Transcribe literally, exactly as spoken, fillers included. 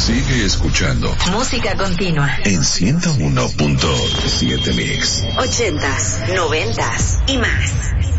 Sigue escuchando. Música continua. En ciento uno punto siete Mix. Ochentas, noventas y más.